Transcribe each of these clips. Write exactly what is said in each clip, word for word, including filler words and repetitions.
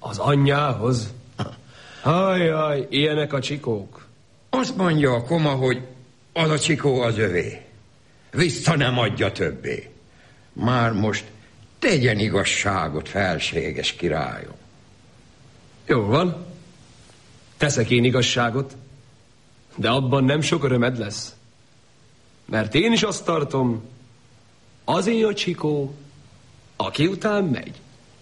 Az anyjához? Ajjaj, ilyenek a csikók. Azt mondja a koma, hogy az a csikó az övé. Vissza nem adja többé. Már most tegyen igazságot, felséges királyom. Jó van. Teszek én igazságot, de abban nem sok örömed lesz. Mert én is azt tartom, azért a csikó, aki után megy.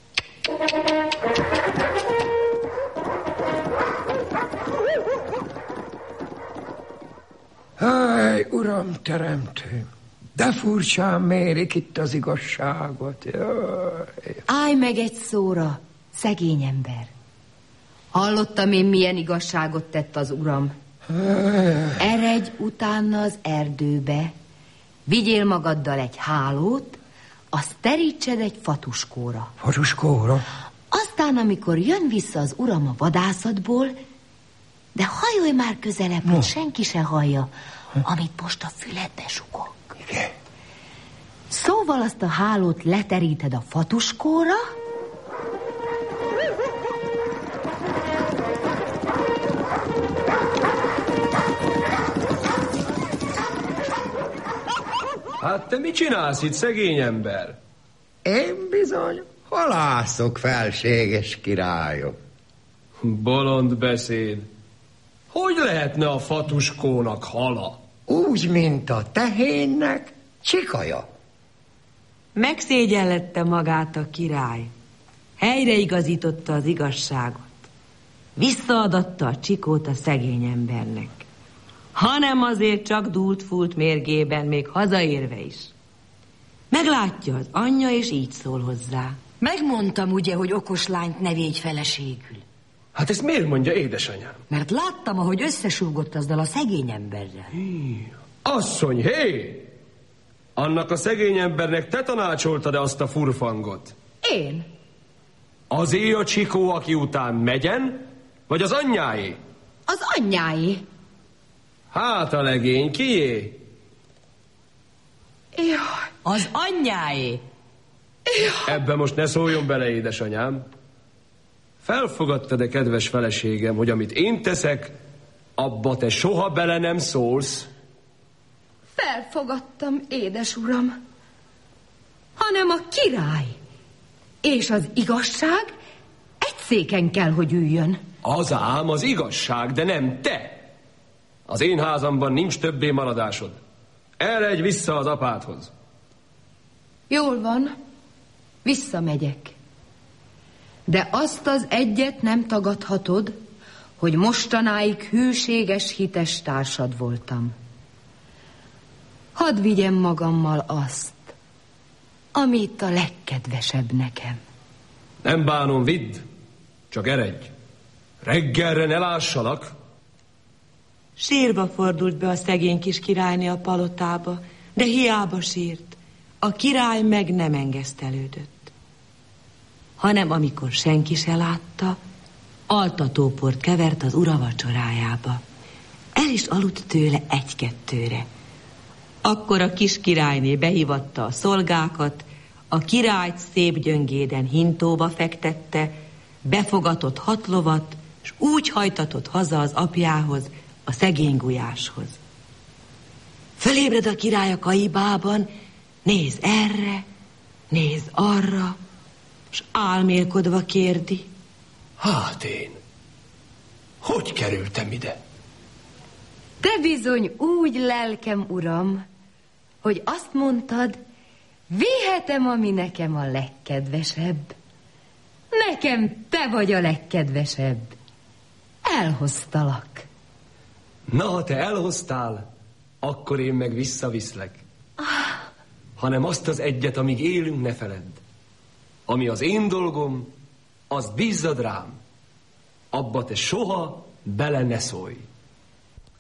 Háj, uram teremtő, de furcsán mérik itt az igazságot. Jaj. Állj meg egy szóra, szegény ember. Hallottam én, milyen igazságot tett az uram. Eredj utána az erdőbe, vigyél magaddal egy hálót, azt terítsed egy fatuskóra. Fatuskóra? Aztán, amikor jön vissza az uram a vadászatból, de hajolj már közelebb, no. hogy senki se hallja, amit most a füledbe sugok. Igen. Szóval azt a hálót leteríted a fatuskóra, Hát te mit csinálsz itt, szegény ember? Én bizony halászok, felséges királyom. Bolond beszéd. Hogy lehetne a fatuskónak hala? Úgy, mint a tehénnek csikaja. Megszégyellette magát a király. Helyreigazította az igazságot. Visszaadatta a csikót a szegény embernek. Hanem azért csak dúlt-fúlt mérgében, még hazaérve is. Meglátja az anyja, és így szól hozzá. Megmondtam ugye, hogy okos lányt ne védj feleségül. Hát ezt miért mondja, édesanyám? Mert láttam, ahogy összesúgott azzal a szegény emberrel. Hí, asszony, hé! Annak a szegény embernek te tanácsoltad-e azt a furfangot? Én. Azé a csikó, aki után megyen, vagy az anyjáé? Az anyjáé. Hát a legény, kié? Jaj. Az anyjáé. Jaj. Ebbe most ne szóljon bele, édesanyám. Felfogadtad-e, kedves feleségem, hogy amit én teszek, abba te soha bele nem szólsz? Felfogadtam, édes uram. Hanem a király és az igazság egy széken kell, hogy üljön. Az ám az igazság, de nem te. Az én házamban nincs többé maradásod. Eredj vissza az apádhoz. Jól van, visszamegyek. De azt az egyet nem tagadhatod, hogy mostanáig hűséges, hites társad voltam. Hadd vigyem magammal azt, ami itt a legkedvesebb nekem. Nem bánom, vidd, csak eredj. Reggelre ne lássalak. Sírva fordult be a szegény kis királyné a palotába, de hiába sírt. A király meg nem engesztelődött. Hanem amikor senki se látta, altatóport kevert az ura vacsorájába. El is aludt tőle egy-kettőre. Akkor a kis királyné behívatta a szolgákat, a királyt szép gyöngéden hintóba fektette, befogatott hat lovat, s úgy hajtatott haza az apjához, a szegény gulyáshoz. Fölébred a király a kaibában, néz erre, néz arra, s álmélkodva kérdi. Hát én, hogy kerültem ide? Te bizony úgy, lelkem uram, hogy azt mondtad, vihetem, ami nekem a legkedvesebb. Nekem te vagy a legkedvesebb. Elhoztalak. Na, ha te elhoztál, akkor én meg visszaviszlek. Hanem azt az egyet, amíg élünk, ne feledd. Ami az én dolgom, azt bízzad rám. Abba te soha bele ne szólj.